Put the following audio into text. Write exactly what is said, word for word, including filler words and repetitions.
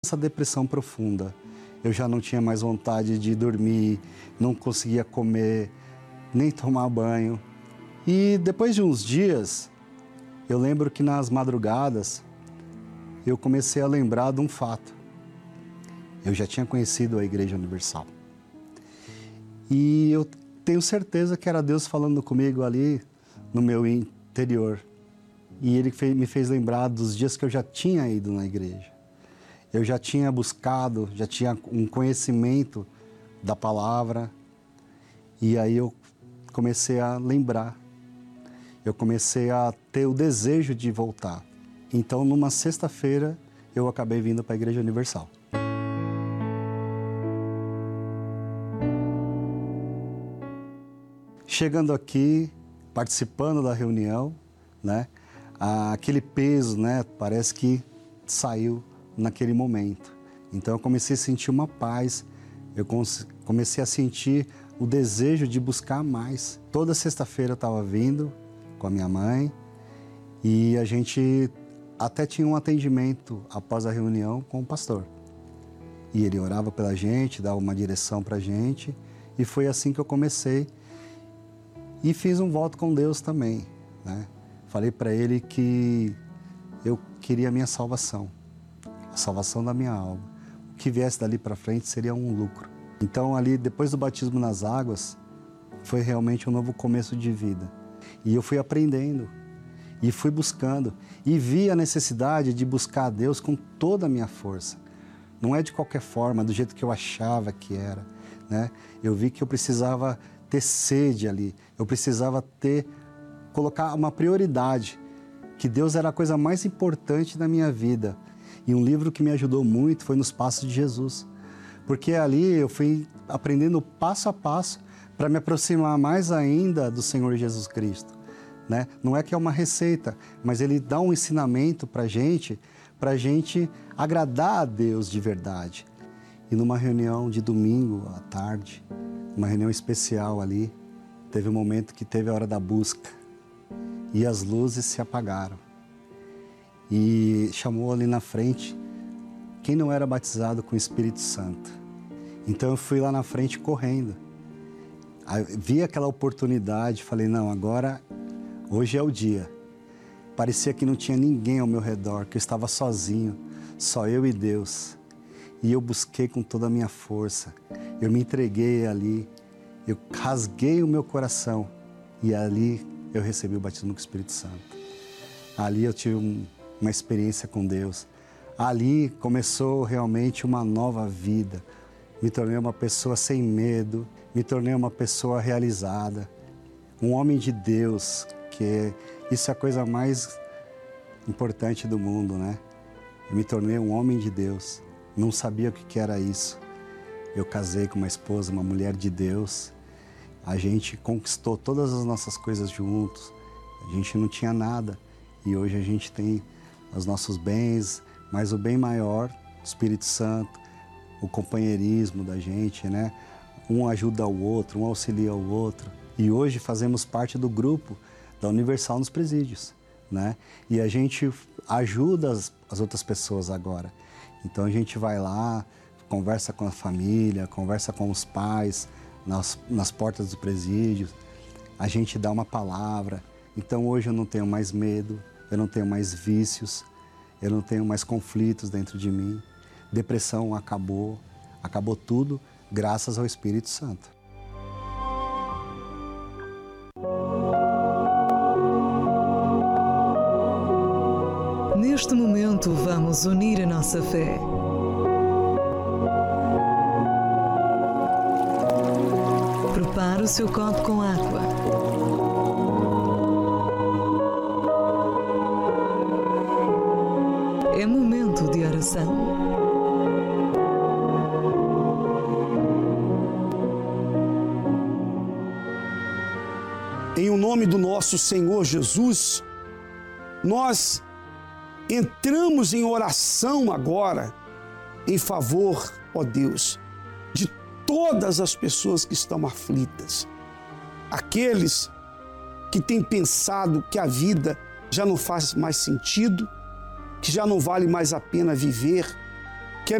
Essa depressão profunda. Eu já não tinha mais vontade de dormir, não conseguia comer, nem tomar banho. E depois de uns dias, eu lembro que nas madrugadas, eu comecei a lembrar de um fato. Eu já tinha conhecido a Igreja Universal. E eu tenho certeza que era Deus falando comigo ali no meu interior. E Ele me fez lembrar dos dias que eu já tinha ido na igreja. Eu já tinha buscado, já tinha um conhecimento da palavra. E aí eu comecei a lembrar. Eu comecei a ter o desejo de voltar. Então, numa sexta-feira, eu acabei vindo para a Igreja Universal. Chegando aqui, participando da reunião, né, aquele peso, né, parece que saiu naquele momento. Então eu comecei a sentir uma paz, eu comecei a sentir o desejo de buscar mais. Toda sexta-feira eu estava vindo com a minha mãe e a gente até tinha um atendimento após a reunião com o pastor. E ele orava pela gente, dava uma direção para a gente e foi assim que eu comecei. E fiz um voto com Deus também, né? Falei para Ele que eu queria a minha salvação, a salvação da minha alma. O que viesse dali para frente seria um lucro. Então ali, depois do batismo nas águas, foi realmente um novo começo de vida. E eu fui aprendendo, e fui buscando, e vi a necessidade de buscar a Deus com toda a minha força. Não é de qualquer forma, do jeito que eu achava que era, né? Eu vi que eu precisava ter sede ali, eu precisava ter, colocar uma prioridade, que Deus era a coisa mais importante da minha vida. E um livro que me ajudou muito foi Nos Passos de Jesus, porque ali eu fui aprendendo passo a passo para me aproximar mais ainda do Senhor Jesus Cristo, né? Não é que é uma receita, mas Ele dá um ensinamento para a gente, para a gente agradar a Deus de verdade. E numa reunião de domingo à tarde, uma reunião especial ali, teve um momento que teve a hora da busca e as luzes se apagaram. E chamou ali na frente quem não era batizado com o Espírito Santo. Então eu fui lá na frente correndo. Aí, vi aquela oportunidade, falei, não, agora, hoje é o dia. Parecia que não tinha ninguém ao meu redor, que eu estava sozinho, só eu e Deus. E eu busquei com toda a minha força. Eu me entreguei ali, eu rasguei o meu coração e ali eu recebi o batismo com o Espírito Santo. Ali eu tive um, uma experiência com Deus. Ali começou realmente uma nova vida. Me tornei uma pessoa sem medo, me tornei uma pessoa realizada, um homem de Deus, que isso é a coisa mais importante do mundo, né? Eu me tornei um homem de Deus, não sabia o que era isso. Eu casei com uma esposa, uma mulher de Deus. A gente conquistou todas as nossas coisas juntos. A gente não tinha nada. E hoje a gente tem os nossos bens, mas o bem maior, o Espírito Santo, o companheirismo da gente, né? Um ajuda o outro, um auxilia o outro. E hoje fazemos parte do grupo da Universal nos presídios, né? E a gente ajuda as, as outras pessoas agora. Então a gente vai lá, conversa com a família, conversa com os pais, nas, nas portas do presídio, a gente dá uma palavra. Então hoje eu não tenho mais medo, eu não tenho mais vícios, eu não tenho mais conflitos dentro de mim. Depressão acabou, acabou tudo graças ao Espírito Santo. Neste momento vamos unir a nossa fé. Prepare o seu copo com água. É momento de oração. Em o nome do nosso Senhor Jesus, nós entramos em oração agora em favor, ó Deus, de todas as pessoas que estão aflitas, aqueles que têm pensado que a vida já não faz mais sentido, que já não vale mais a pena viver,